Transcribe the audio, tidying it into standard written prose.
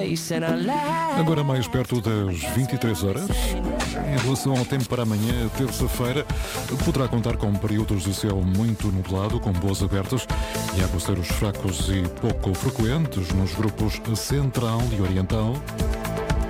Agora mais perto das 23 horas. Em relação ao tempo para amanhã, terça-feira, poderá contar com períodos de céu muito nublado, com boas abertas e aguaceiros fracos e pouco frequentes nos grupos central e oriental.